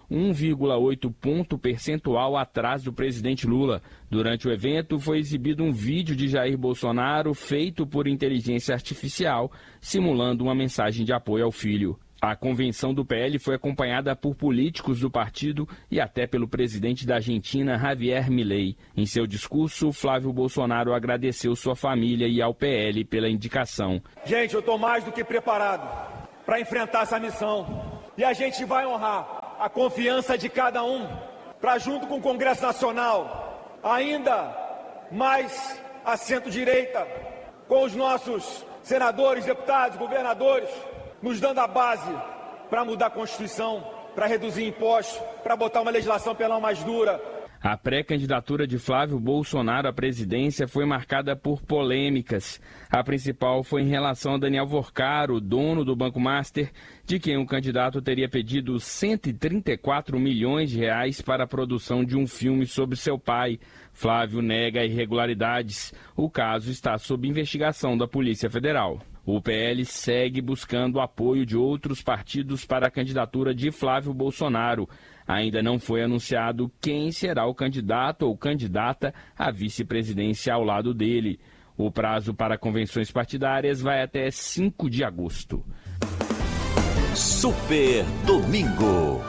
1,8 ponto percentual atrás do presidente Lula. Durante o evento, foi exibido um vídeo de Jair Bolsonaro feito por inteligência artificial, simulando uma mensagem de apoio ao filho. A convenção do PL foi acompanhada por políticos do partido e até pelo presidente da Argentina, Javier Milei. Em seu discurso, Flávio Bolsonaro agradeceu sua família e ao PL pela indicação. Gente, eu estou mais do que preparado para enfrentar essa missão. E a gente vai honrar a confiança de cada um para, junto com o Congresso Nacional, ainda mais a centro-direita, com os nossos senadores, deputados, governadores, nos dando a base para mudar a Constituição, para reduzir impostos, para botar uma legislação penal mais dura. A pré-candidatura de Flávio Bolsonaro à presidência foi marcada por polêmicas. A principal foi em relação a Daniel Vorcaro, dono do Banco Master, de quem o candidato teria pedido 134 milhões de reais para a produção de um filme sobre seu pai. Flávio nega irregularidades. O caso está sob investigação da Polícia Federal. O PL segue buscando o apoio de outros partidos para a candidatura de Flávio Bolsonaro. Ainda não foi anunciado quem será o candidato ou candidata à vice-presidência ao lado dele. O prazo para convenções partidárias vai até 5 de agosto. Super Domingo.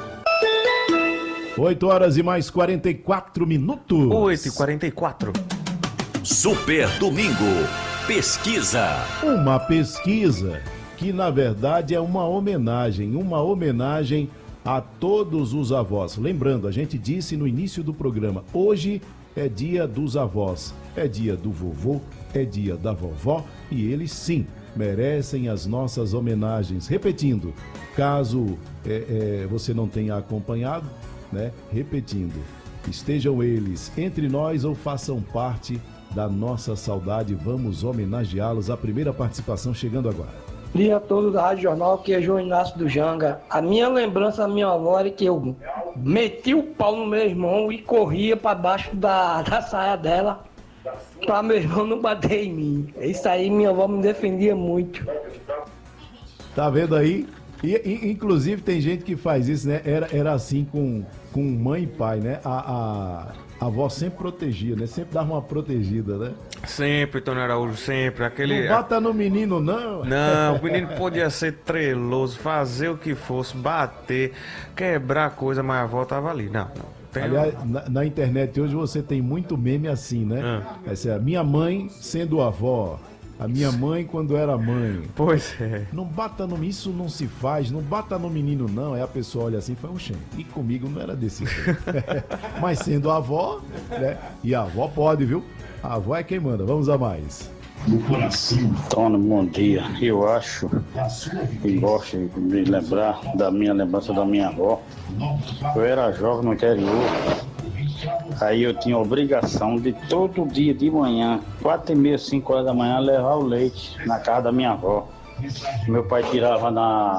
8 horas e mais 44 minutos. 8h44. Super Domingo. Pesquisa. Uma pesquisa que, na verdade, é uma homenagem a todos os avós. Lembrando, a gente disse no início do programa, hoje é dia dos avós, é dia do vovô, é dia da vovó e eles, sim, merecem as nossas homenagens. Repetindo, caso você não tenha acompanhado, né? Repetindo, estejam eles entre nós ou façam parte da nossa saudade, vamos homenageá-los. A primeira participação chegando agora. Dia todo da Rádio Jornal, que é João Inácio do Janga. A minha lembrança da minha avó era que eu meti o pau no meu irmão e corria para baixo da saia dela para meu irmão não bater em mim. Isso aí minha avó me defendia muito. Tá vendo aí? E inclusive tem gente que faz isso, né? Era assim com mãe e pai, né? A avó sempre protegia, né? Sempre dava uma protegida, né? Sempre, Tony Araújo, sempre. Não bata no menino, não. Não, o menino podia ser treloso, fazer o que fosse, bater, quebrar coisa, mas a avó tava ali. Não. Aliás, na internet hoje você tem muito meme assim, né? Essa é a minha mãe sendo avó. A minha mãe quando era mãe. Pois é. Não bata no... Isso não se faz, não bata no menino não. Aí a pessoa olha assim e fala, oxê, e comigo não era desse jeito. Mas sendo a avó, né? E a avó pode, viu? A avó é quem manda. Vamos a mais. Tony, bom dia. Eu acho e gosto de me lembrar da minha lembrança da minha avó. Eu era jovem no interior. Aí eu tinha a obrigação de todo dia de manhã, 4h30, 5 horas da manhã, levar o leite na casa da minha avó. Meu pai tirava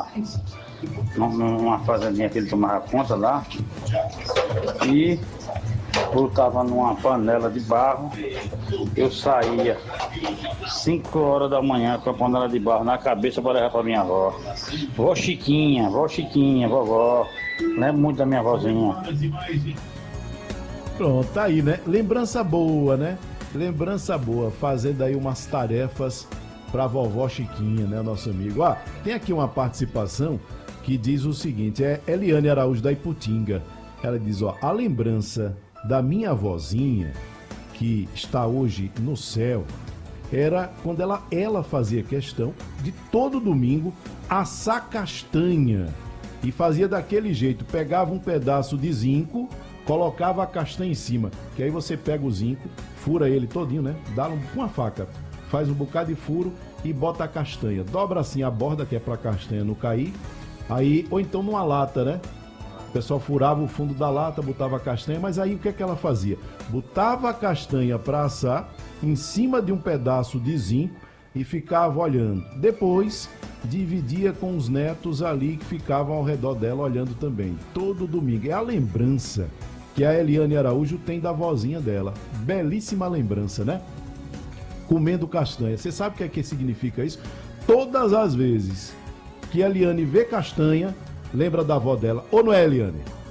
numa fazendinha que ele tomava conta lá e botava numa panela de barro. Eu saía 5 horas da manhã com a panela de barro na cabeça para levar para minha avó. Vó Chiquinha, vovó. Lembro muito da minha avózinha. Pronto, tá aí, né? Lembrança boa, né? Lembrança boa, fazendo aí umas tarefas pra vovó Chiquinha, né, nosso amigo? Ó, tem aqui uma participação que diz o seguinte, é Eliane Araújo da Iputinga. Ela diz, ó, a lembrança da minha avózinha, que está hoje no céu, era quando ela fazia questão de todo domingo assar castanha. E fazia daquele jeito, pegava um pedaço de zinco, colocava a castanha em cima, que aí você pega o zinco, fura ele todinho, né? Dá com uma faca, faz um bocado de furo e bota a castanha. Dobra assim a borda, que é pra castanha não cair. Aí, ou então numa lata, né? O pessoal furava o fundo da lata, botava a castanha, mas aí o que é que ela fazia? Botava a castanha pra assar em cima de um pedaço de zinco e ficava olhando. Depois, dividia com os netos ali que ficavam ao redor dela olhando também. Todo domingo. É a lembrança que a Eliane Araújo tem da vozinha dela. Belíssima lembrança, né? Comendo castanha. Você sabe o que é que significa isso? Todas as vezes que a Eliane vê castanha, lembra da avó dela. Ou não é, Eliane?